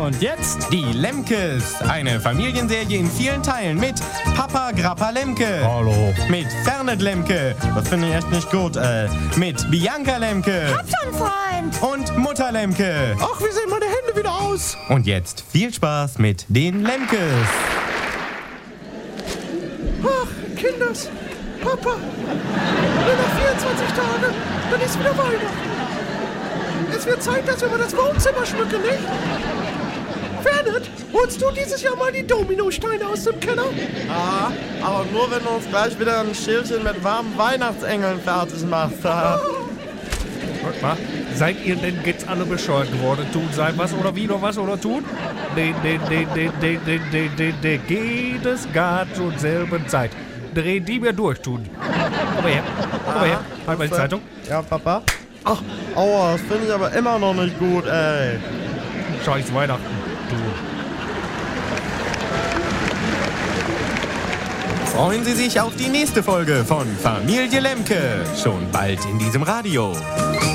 Und jetzt Die Lemkes, eine Familienserie in vielen Teilen mit Papa Grappa Lemke. Hallo. Mit Fernet Lemke, das finde ich echt nicht gut, mit Bianca Lemke. Hab schon, Freund. Und Mutter Lemke. Ach, wie sehen meine Hände wieder aus? Und jetzt viel Spaß mit den Lemkes. Ach, Kinders, Papa, nur noch 24 Tage, dann ist wieder Weihnachten. Es wird Zeit, dass wir mal das Wohnzimmer schmücken, nicht? Fernet, holst du dieses Jahr mal die Dominosteine aus dem Keller? Ah, aber nur wenn du uns gleich wieder ein Schildchen mit warmen Weihnachtsengeln fertig machst. Guck mal, seid ihr denn jetzt alle bescheuert geworden? Tun sein was oder wieder was oder tun? Nee. Geht es gar zur selben Zeit. Dreh die mir durch, tun. Komm her, halt mal die Zeitung. Ja, Papa? Ach, aua, das finde ich aber immer noch nicht gut, ey. Scheiß Weihnachten, du. Freuen Sie sich auf die nächste Folge von Familie Lemke. Schon bald in diesem Radio.